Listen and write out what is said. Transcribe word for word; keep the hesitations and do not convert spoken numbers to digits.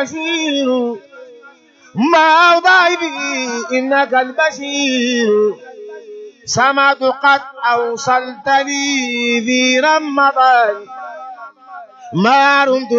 البشير ما ضعيفي إنك البشير سمعت قد أوصلت لي في رمضان ما رمت